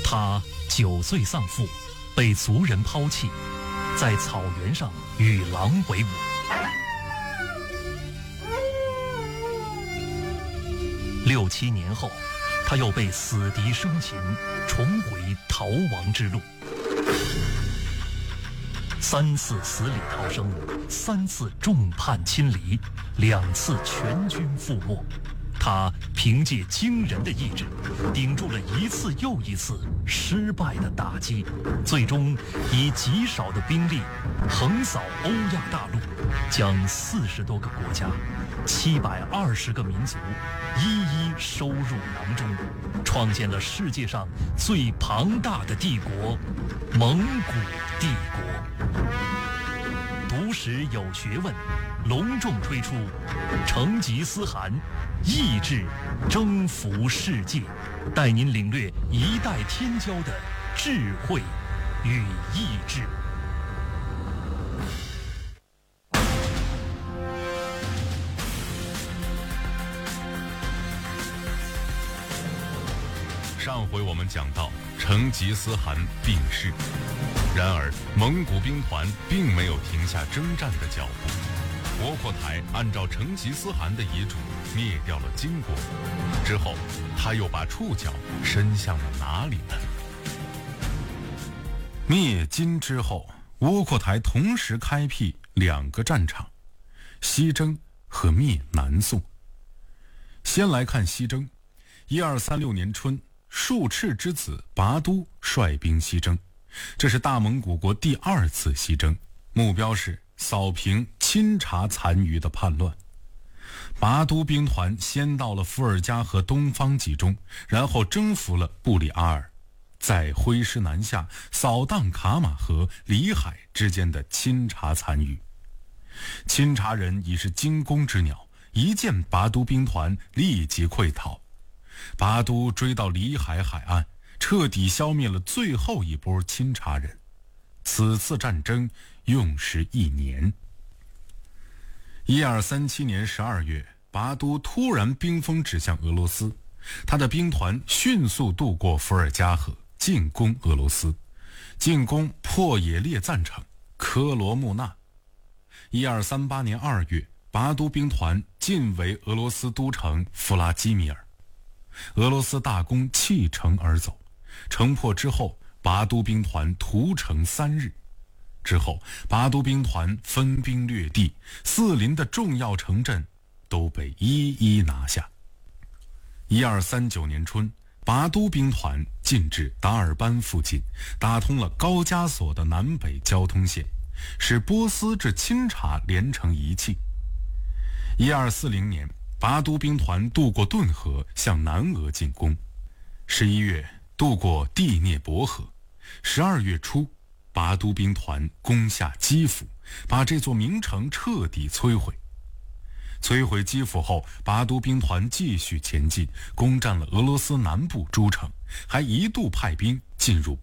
他9岁丧父，被族人抛弃，在草原上与狼为伍。6、7年后，他又被死敌生擒，重回逃亡之路。3次死里逃生，3次众叛亲离，2次全军覆没。他凭借惊人的意志，顶住了一次又一次失败的打击，最终以极少的兵力横扫欧亚大陆，将40多个国家、720个民族一一收入囊中，创建了世界上最庞大的帝国——蒙古帝国。读史有学问，隆重推出成吉思汗意志征服世界，带您领略一代天骄的智慧与意志。 上回我们讲到成吉思汗病逝，然而蒙古兵团并没有停下征战的脚步。窝阔台按照成吉思汗的遗嘱灭掉了金国，之后他又把触角伸向了哪里呢？灭金之后，窝阔台同时开辟2个战场，西征和灭南宋。先来看西征。1236年春，术赤之子拔都率兵西征，这是大蒙古国第2次西征，目标是扫平钦察残余的叛乱。拔都兵团先到了伏尔加河东方集中，然后征服了布里阿尔，再挥师南下，扫荡卡马河、里海之间的钦察残余。钦察人已是惊弓之鸟，一见拔都兵团立即溃逃。拔都追到里海海岸，彻底消灭了最后一波钦察人。此次战争用时1年。1237年12月，拔都突然兵锋指向俄罗斯，他的兵团迅速渡过伏尔加河，进攻俄罗斯，进攻破野列赞城、科罗木纳。1238年2月，拔都兵团进围俄罗斯都城弗拉基米尔，俄罗斯大公弃城而走。城破之后，拔都兵团屠城3日。之后，拔都兵团分兵掠地，四邻的重要城镇都被一一拿下。1239年春，拔都兵团进至达尔班附近，打通了高加索的南北交通线，使波斯至钦察连成一气。1240年，拔都兵团渡过顿河，向南俄进攻。11月，渡过第聂伯河。12月初，拔都兵团攻下基辅，把这座名城彻底摧毁。摧毁基辅后，拔都兵团继续前进，攻占了俄罗斯南部诸城，还一度派兵进入